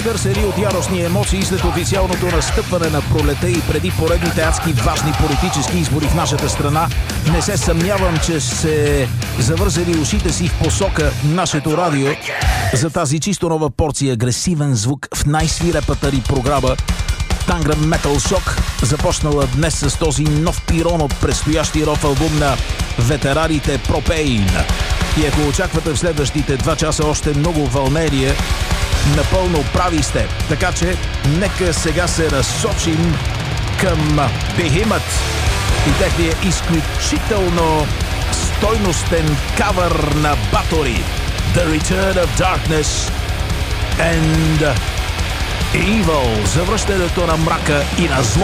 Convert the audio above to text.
разтърсени от яростни емоции след официалното настъпване на пролета и преди поредните адски важни политически избори в нашата страна, не се съмнявам, че се завързали ушите си в посока нашето радио за тази чисто нова порция агресивен звук в най-свирепата ни програма Tangram Metal Shock, започнала днес с този нов пирон от предстоящи рок албум на ветераните Propane. И ако очаквате в следващите 2 часа още много вълнение, напълно прави сте. Така че нека сега се разсочим към Behemoth и техния изключително стойностен кавър на Bathory, The Return of Darkness and Evil, завръщането на мрака и на зло.